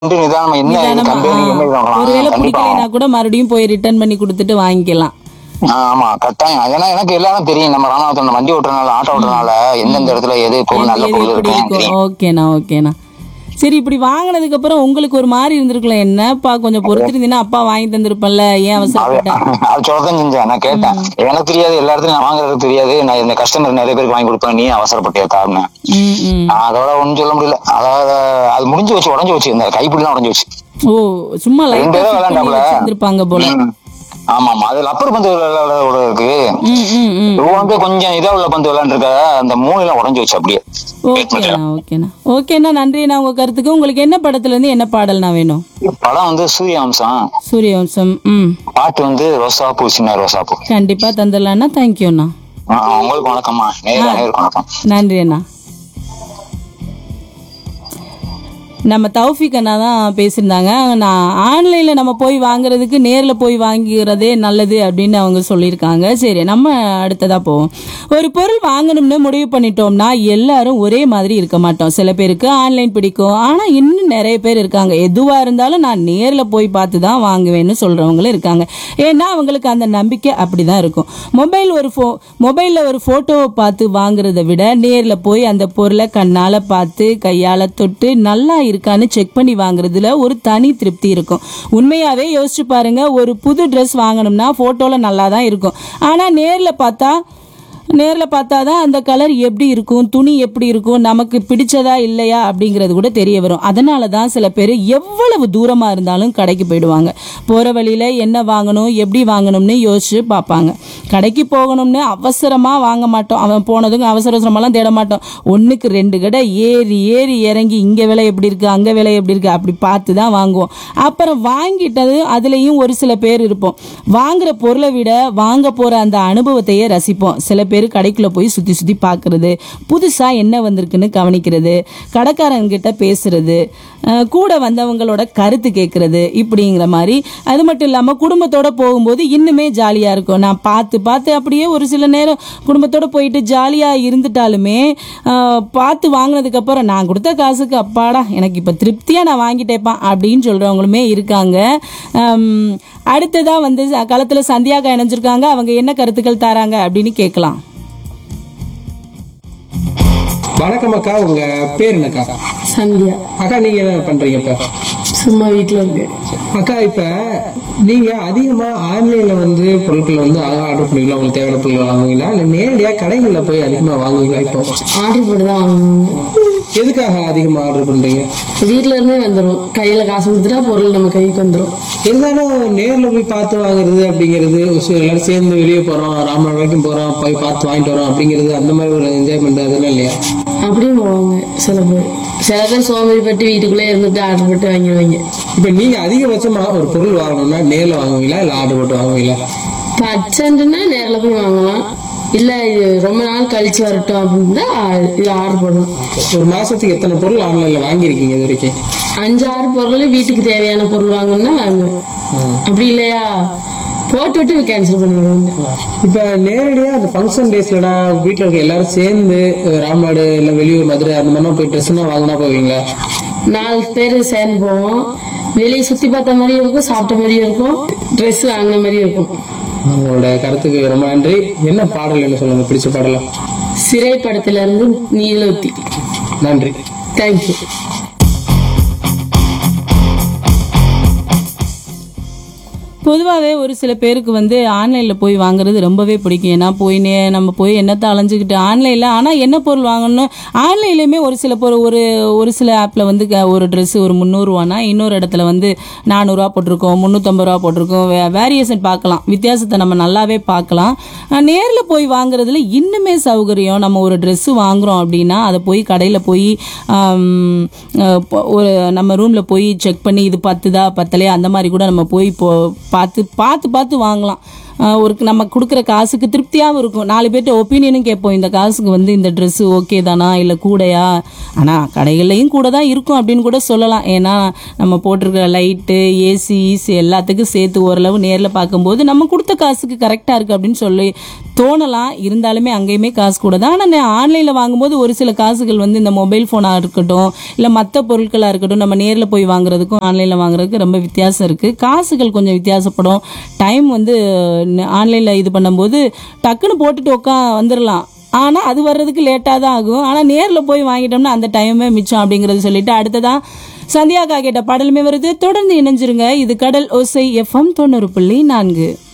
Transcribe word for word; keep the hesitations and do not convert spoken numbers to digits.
நிதானமா என்ன இது நிதானமா கம்பெனி என்ன இது வாங்கலாம் ஒருவேளை கண்டிப்பா பிடிக்கலைன்னா கூட மறுபடியும் போய் ரிட்டர்ன் பண்ணி கொடுத்துட்டு வாங்கிக்கலாம். ஆ, ஆமா கட்டாயம். ஏன்னா எனக்கு எல்லாரும் தெரியும். நம்ம ராமநாதன் வண்டி ஓட்டுறதுனால ஆட்டோ ஓட்டுறதுனால எந்தெந்த இடத்துல எது பொருள் எது நல்ல எது பொருள் எப்படி இருக்கும் இருக்கும். தெரியும். ஓகேண்ணா ஓகேண்ணா. சரி, இப்படி வாங்கினதுக்கு அப்புறம் உங்களுக்கு ஒரு மாதிரி இருந்திருக்கலாம், என்னப்பா கொஞ்சம் பொறுத்திருந்தீங்கன்னா அப்பா வாங்கி தந்திருப்பல்ல, ஏன் அது அவசரப்பட்ட. அது சொல்லதான் செஞ்சேன். நான் கேட்டேன், எனக்கு தெரியாது, எல்லா இடத்துலயும் நான் வாங்குறது தெரியாது, நான் இந்த கஸ்டமர் நிறைய பேருக்கு வாங்கி கொடுப்பேன், நீ அவசரப்பட்டியா காரணம். ம் ம் அதோட ஒண்ணும் சொல்ல முடியல. அதாவது அது முடிஞ்சு வச்சு உடஞ்சு வச்சு இந்த கைப்பிடிலாம் உடஞ்சு வச்சு ஓ, சும்மா ரெண்டு லைட்டா பேரும் ஃபிட் பண்ணி விளையாண்டாப்ல. வச்சிருந்திருப்பாங்க போல. ம். ஆமா ஆமா அது லப்பர் பந்து விளையாட இருக்கு. ம் ம் ம் இவன் வந்து கொஞ்சம் இதா உள்ள பந்து விளையாண்டுருக்க, அந்த மூணுலாம் உடஞ்சு வச்சு அப்படியே. ஓகேண்ணா ஓகேண்ணா ஓகேண்ணா. நன்றிண்ணா உங்க கருத்துக்கு. உங்களுக்கு என்ன படத்துல இருந்து என்ன பாடல்னா வேணும்? படம் வந்து சூரியவம்சம், சூரியவம்சம். ம் பாட்டு வந்து ரோசாப்பூ சின்ன ரோசாப்பூ. கண்டிப்பா தந்துடலாம்ண்ணா. தேங்க்யூண்ணா. ஆ, உங்களுக்கு வணக்கம்மா. நேரு நேருக்கு வணக்கம். நன்றி அண்ணா. நம்ம தௌஃபிக் அண்ணா தான் பேசியிருந்தாங்க. நான் ஆன்லைனில் நம்ம போய் வாங்குறதுக்கு நேரில் போய் வாங்கிறதே நல்லது அப்படின்னு அவங்க சொல்லியிருக்காங்க. சரி, நம்ம அடுத்ததாக போவோம். ஒரு பொருள் வாங்கணும்னு முடிவு பண்ணிட்டோம்னா எல்லாரும் ஒரே மாதிரி இருக்க மாட்டோம். சில பேருக்கு ஆன்லைன் பிடிக்கும், ஆனால் இன்னும் நிறைய பேர் இருக்காங்க எதுவாக இருந்தாலும் நான் நேரில் போய் பார்த்து தான் வாங்குவேன்னு சொல்கிறவங்களும் இருக்காங்க. ஏன்னா அவங்களுக்கு அந்த நம்பிக்கை அப்படி தான் இருக்கும். மொபைல் ஒரு ஃபோ மொபைலில் ஒரு ஃபோட்டோவை பார்த்து வாங்குறத விட நேரில் போய் அந்த பொருளை கண்ணால் பார்த்து கையால் தொட்டு நல்லா இருக்கான்னு செக் பண்ணி வாங்குறதுல ஒரு தனி திருப்தி இருக்கும். உண்மையாவே யோசிச்சு பாருங்க, ஒரு புது ட்ரெஸ் வாங்கணும்னா போட்டோல நல்லா தான் இருக்கும், ஆனா நேர்ல பார்த்தா நேரில் பார்த்தா தான் அந்த கலர் எப்படி இருக்கும், துணி எப்படி இருக்கும், நமக்கு பிடிச்சதா இல்லையா அப்படிங்கிறது கூட தெரிய வரும். அதனால தான் சில பேர் எவ்வளவு தூரமாக இருந்தாலும் கடைக்கு போயிடுவாங்க. போகிற வழியில் என்ன வாங்கணும் எப்படி வாங்கணும்னு யோசிச்சு பார்ப்பாங்க. கடைக்கு போகணும்னு அவசரமாக வாங்க மாட்டோம். அவன் போனதுங்க அவசர அவசரமாலாம் தேட மாட்டோம். ஒன்றுக்கு ரெண்டு கடை ஏறி ஏறி இறங்கி இங்கே விலை எப்படி இருக்குது அங்கே விலை எப்படி இருக்குது அப்படி பார்த்து தான் வாங்குவோம். அப்புறம் வாங்கிட்டது அதுலேயும் ஒரு சில பேர் இருப்போம், வாங்குற பொருளை விட வாங்க போகிற அந்த அனுபவத்தையே ரசிப்போம். சில பேர் கடைக்குள்ள போய் சுத்தி சுத்தி பார்க்கறது, புதுசா என்ன வந்திருக்குன்னு கவனிக்கிறது, கடைக்காரங்கிட்ட பேசுறது, கூட வந்தவங்களோட கருத்து கேட்கறது, இப்படிங்கிற மாதிரி. அது மட்டும் இல்லாமல் குடும்பத்தோட போகும்போது இன்னுமே ஜாலியாக இருக்கும். நான் பார்த்து பார்த்து அப்படியே ஒரு சில நேரம் குடும்பத்தோட போயிட்டு ஜாலியாக இருந்துட்டாலுமே பார்த்து வாங்கினதுக்கப்புறம் நான் கொடுத்த காசுக்கு அப்பாடா எனக்கு இப்போ திருப்தியாக நான் வாங்கிட்டேப்பா அப்படின்னு சொல்கிறவங்களுமே இருக்காங்க. அடுத்ததாக வந்து களத்தில் சந்தியாக்கா இணைஞ்சிருக்காங்க. அவங்க என்ன கருத்துக்கள் தராங்க அப்படின்னு கேட்கலாம். வணக்கம் அக்கா, உங்க பேர் என்னக்கா? சந்தியா. அக்கா நீங்க என்ன பண்றீங்க இப்ப? சும்மா வீட்டுல இருக்கு. அக்கா இப்ப நீங்க அதிகமா ஆன்லைன்ல வந்து பொருட்கள் வந்து ஆர்டர் பண்ணுவீங்களா? உங்களுக்கு தேவையான பொருட்கள் வாங்குவீங்களா இல்ல நேரடியா கடைகள்ல போய் அதிகமா வாங்குவீங்களா? இப்போ ஆர்டர் போட்டு தான் வாங்குவோம். எதுக்காக அதிகமா ஆர்டர் பண்றீங்க? வீட்டுல இருந்தே வந்துடும், கையில காசு கொடுத்துட்டா பொருள் நம்ம கைக்கு வந்துடும். இருந்தாலும் நேர்ல போய் பார்த்து வாங்குறது அப்படிங்கிறது, எல்லாரும் சேர்ந்து வெளியே போறோம், ராமநாடு வரைக்கும் போறோம், போய் பார்த்து வாங்கிட்டு வரோம் அப்படிங்கிறது, அந்த மாதிரி ஒரு என்ஜாய்மெண்ட் அதெல்லாம் இல்லையா? அப்படியும் போவாங்க சில பேர். சில பேர் சோம்பேறி பட்டு வீட்டுக்குள்ளே இருந்துட்டு ஆர்டர் போட்டு வாங்கிடுவாங்க. இப்ப நீங்க அதிகபட்சமா ஒரு பொருள் வாங்கணும்னா நேர்ல வாங்குவீங்களா இல்ல ஆர்டர் போட்டு வாங்குவீங்களா? இப்போ அர்ஜென்ட்னா நேர்ல போய் வாங்கலாம், இல்ல இது ரொம்ப நாள் கழிச்சு வரட்டும் அப்படின்னா இது ஆர்டர் பண்ணணும். ஒரு மாசத்துக்கு எத்தனை பொருள் ஆன்லைன்ல வாங்கியிருக்கீங்க இது வரைக்கும்? அஞ்சு ஆறு பொருள் வீட்டுக்கு தேவையான பொருள் வாங்கணும்னா வாங்குவோம். அப்படி இல்லையா போட்டு விட்டு கேன்சல் பண்ணிடுவாங்க. இப்ப நேரடியா அந்த ஃபங்க்ஷன் டேஸ்லடா வீட்டுல இருக்க எல்லாரும் சேர்ந்து ராமநாடு இல்ல வெளியூர் மதுரை அந்த மாதிரி போய் ட்ரெஸ் வாங்கினா போவீங்களா? நாலு பேர் சேர்ந்து போவோம். வெளியே சுத்தி பார்த்த மாதிரியும் இருக்கும், சாப்பிட்ட மாதிரியும் இருக்கும், ட்ரெஸ் வாங்கின மாதிரியும் இருக்கும். உங்களோட கருத்துக்கு ரொம்ப நன்றி. என்ன பாடல் என்ன சொல்லுங்க, பிடிச்ச பாடலாம்? சிறை படத்துல இருந்து நீலோத்தி. நன்றி, தேங்க்யூ. பொதுவாகவே ஒரு சில பேருக்கு வந்து ஆன்லைனில் போய் வாங்குறது ரொம்பவே பிடிக்கும். ஏன்னா போய் நே நம்ம போய் என்னத்தை அலைஞ்சிக்கிட்டு ஆன்லைனில், ஆனால் என்ன பொருள் வாங்கணும் ஆன்லைன்லேயுமே ஒரு சில பொருள் ஒரு ஒரு சில ஆப்பில் வந்து ஒரு ட்ரெஸ்ஸு ஒரு முந்நூறுரூவானா இன்னொரு இடத்துல வந்து நானூறுரூவா போட்டிருக்கோம், முந்நூற்றம்பது ரூபா போட்டிருக்கோம். வே வேரியேஷன் பார்க்கலாம், வித்தியாசத்தை நம்ம நல்லாவே பார்க்கலாம். நேரில் போய் வாங்குறதுல இன்னுமே சௌகரியம். நம்ம ஒரு ட்ரெஸ்ஸு வாங்குகிறோம் அப்படின்னா அதை போய் கடையில் போய் ஒரு நம்ம ரூமில் போய் செக் பண்ணி இது பத்துதா பத்தலையா அந்த மாதிரி கூட நம்ம போய் போ பார்த்து பார்த்து பார்த்து வாங்கலாம். ஒரு நம்ம கொடுக்குற காசுக்கு திருப்தியாகவும் இருக்கும். நாலு பேர்கிட்ட ஒப்பீனியனும் கேட்போம், இந்த காசுக்கு வந்து இந்த ட்ரெஸ்ஸு ஓகே தானா இல்லை கூடையா, ஆனால் கடைகள்லையும் கூட தான் இருக்கும் அப்படின்னு கூட சொல்லலாம். ஏன்னா நம்ம போட்டிருக்கிற லைட்டு ஏசி ஈசி எல்லாத்துக்கும் சேர்த்து ஓரளவு நேரில் பார்க்கும்போது நம்ம கொடுத்த காசுக்கு கரெக்டாக இருக்குது அப்படின்னு சொல்லி தோணலாம். இருந்தாலுமே அங்கேயுமே காசு கூட தான். ஆனால் ஆன்லைனில் வாங்கும்போது ஒரு சில காசுகள் வந்து இந்த மொபைல் ஃபோனாக இருக்கட்டும் இல்லை மற்ற பொருட்களாக இருக்கட்டும் நம்ம நேரில் போய் வாங்குறதுக்கும் ஆன்லைனில் வாங்குறதுக்கு ரொம்ப வித்தியாசம் இருக்குது. காசுகள் கொஞ்சம் வித்தியாசப்படும். டைம் வந்து ஆன்லைனில் இது பண்ணும்போது டக்குன்னு போட்டுட்டு உட்கா வந்துடலாம். ஆனால் அது வர்றதுக்கு லேட்டாக தான் ஆகும். ஆனால் நேரில் போய் வாங்கிட்டோம்னா அந்த டைமே மிச்சம் அப்படிங்கிறது சொல்லிட்டு அடுத்ததான் சந்தியாக்கா கேட்ட பாடலுமே வருது. தொடர்ந்து இணைஞ்சிருங்க. இது கடல் ஓசை எஃப்எம் தொண்ணூறு புள்ளி நான்கு.